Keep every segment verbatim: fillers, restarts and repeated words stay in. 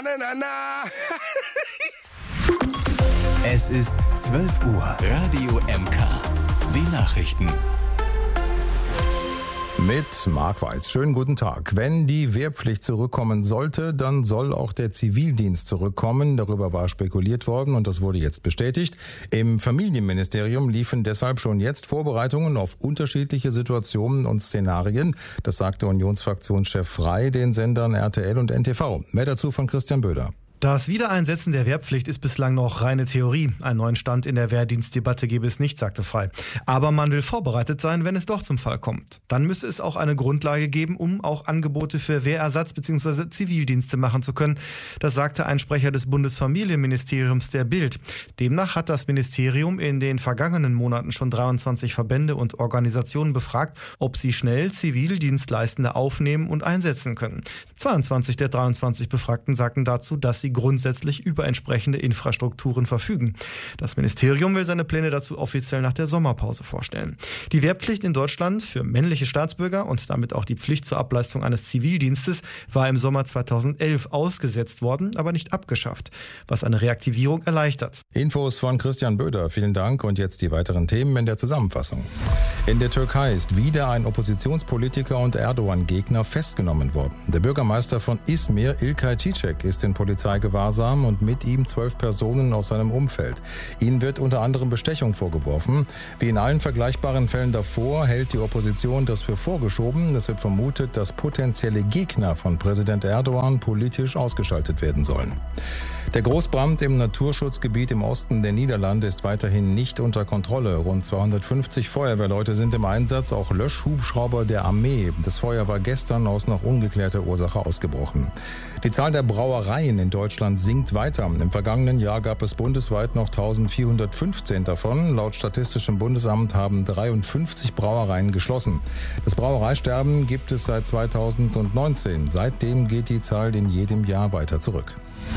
na, na. Es ist zwölf Uhr. Radio M K. Die Nachrichten. Mit Marc Weiß. Schönen guten Tag. Wenn die Wehrpflicht zurückkommen sollte, dann soll auch der Zivildienst zurückkommen. Darüber war spekuliert worden und das wurde jetzt bestätigt. Im Familienministerium liefen deshalb schon jetzt Vorbereitungen auf unterschiedliche Situationen und Szenarien. Das sagte Unionsfraktionschef Frey den Sendern R T L und N T V. Mehr dazu von Christian Böder. Das Wiedereinsetzen der Wehrpflicht ist bislang noch reine Theorie. Einen neuen Stand in der Wehrdienstdebatte gebe es nicht, sagte Frey. Aber man will vorbereitet sein, wenn es doch zum Fall kommt. Dann müsse es auch eine Grundlage geben, um auch Angebote für Wehrersatz bzw. Zivildienste machen zu können. Das sagte ein Sprecher des Bundesfamilienministeriums der Bild. Demnach hat das Ministerium in den vergangenen Monaten schon dreiundzwanzig Verbände und Organisationen befragt, ob sie schnell Zivildienstleistende aufnehmen und einsetzen können. zweiundzwanzig der dreiundzwanzig Befragten sagten dazu, dass sie grundsätzlich über entsprechende Infrastrukturen verfügen. Das Ministerium will seine Pläne dazu offiziell nach der Sommerpause vorstellen. Die Wehrpflicht in Deutschland für männliche Staatsbürger und damit auch die Pflicht zur Ableistung eines Zivildienstes war im Sommer zweitausendelf ausgesetzt worden, aber nicht abgeschafft, was eine Reaktivierung erleichtert. Infos von Christian Böder. Vielen Dank und jetzt die weiteren Themen in der Zusammenfassung. In der Türkei ist wieder ein Oppositionspolitiker und Erdogan-Gegner festgenommen worden. Der Bürgermeister von Izmir, İlkay Çiçek, ist in Polizeigewahrsam und mit ihm zwölf Personen aus seinem Umfeld. Ihnen wird unter anderem Bestechung vorgeworfen. Wie in allen vergleichbaren Fällen davor hält die Opposition das für vorgeschoben. Es wird vermutet, dass potenzielle Gegner von Präsident Erdogan politisch ausgeschaltet werden sollen. Der Großbrand im Naturschutzgebiet im Osten der Niederlande ist weiterhin nicht unter Kontrolle. Rund zweihundertfünfzig Feuerwehrleute sind im Einsatz, auch Löschhubschrauber der Armee. Das Feuer war gestern aus noch ungeklärter Ursache ausgebrochen. Die Zahl der Brauereien in Deutschland sinkt weiter. Im vergangenen Jahr gab es bundesweit noch eintausendvierhundertfünfzehn davon. Laut Statistischem Bundesamt haben dreiundfünfzig Brauereien geschlossen. Das Brauereisterben gibt es seit zweitausendneunzehn. Seitdem geht die Zahl in jedem Jahr weiter zurück.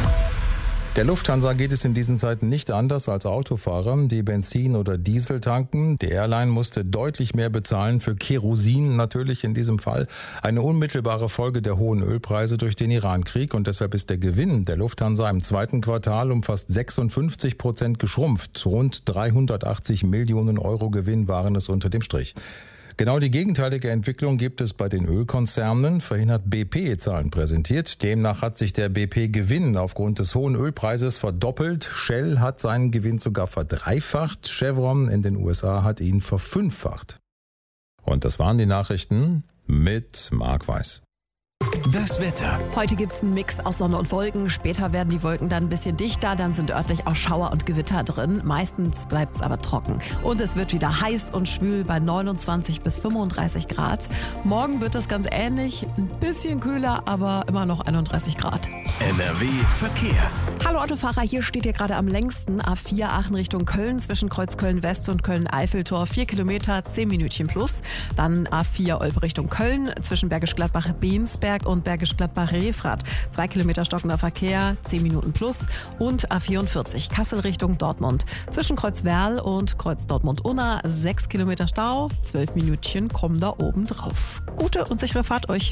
Der Lufthansa geht es in diesen Zeiten nicht anders als Autofahrer, die Benzin oder Diesel tanken. Die Airline musste deutlich mehr bezahlen für Kerosin, natürlich in diesem Fall. Eine unmittelbare Folge der hohen Ölpreise durch den Irankrieg und deshalb ist der Gewinn der Lufthansa im zweiten Quartal um fast sechsundfünfzig Prozent geschrumpft. Rund dreihundertachtzig Millionen Euro Gewinn waren es unter dem Strich. Genau die gegenteilige Entwicklung gibt es bei den Ölkonzernen. Vorhin hat B P Zahlen präsentiert. Demnach hat sich der B P-Gewinn aufgrund des hohen Ölpreises verdoppelt. Shell hat seinen Gewinn sogar verdreifacht. Chevron in den U S A hat ihn verfünffacht. Und das waren die Nachrichten mit Marc Weiß. Das Wetter. Heute gibt es einen Mix aus Sonne und Wolken. Später werden die Wolken dann ein bisschen dichter. Dann sind örtlich auch Schauer und Gewitter drin. Meistens bleibt es aber trocken. Und es wird wieder heiß und schwül bei neunundzwanzig bis fünfunddreißig Grad. Morgen wird es ganz ähnlich. Ein bisschen kühler, aber immer noch einunddreißig Grad. N R W Verkehr. Hallo Autofahrer, hier steht ihr gerade am längsten. A vier Aachen Richtung Köln zwischen Kreuzköln West und Köln-Eiffeltor. vier Kilometer, zehn Minütchen plus. Dann A vier Olpe Richtung Köln zwischen Bergisch Gladbach-Bensberg und Bergisch Gladbach-Refrath. zwei Kilometer stockender Verkehr, zehn Minuten plus. Und A vierundvierzig Kassel Richtung Dortmund. Zwischen Kreuz Werl und Kreuz Dortmund-Unna sechs Kilometer Stau, zwölf Minütchen kommen da oben drauf. Gute und sichere Fahrt euch.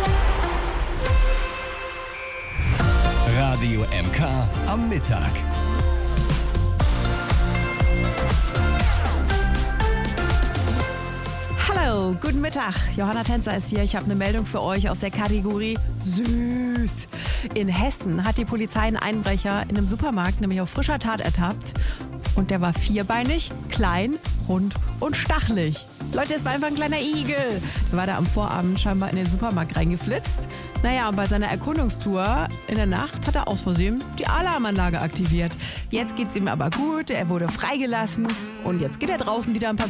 Radio M K am Mittag. Hallo, guten Mittag. Johanna Tänzer ist hier. Ich habe eine Meldung für euch aus der Kategorie Süß. In Hessen hat die Polizei einen Einbrecher in einem Supermarkt nämlich auf frischer Tat ertappt. Und der war vierbeinig, klein, rund und stachelig. Leute, es war einfach ein kleiner Igel. Der war da am Vorabend scheinbar in den Supermarkt reingeflitzt. Naja, und bei seiner Erkundungstour in der Nacht hat er aus Versehen die Alarmanlage aktiviert. Jetzt geht's ihm aber gut, er wurde freigelassen und jetzt geht er draußen wieder ein paar